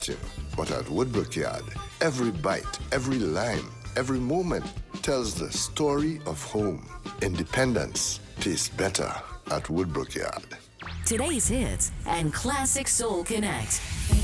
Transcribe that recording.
But at Woodbrook Yard, every bite, every lime, every moment tells the story of home. Independence tastes better at Woodbrook Yard. Today's hits and classic soul connect.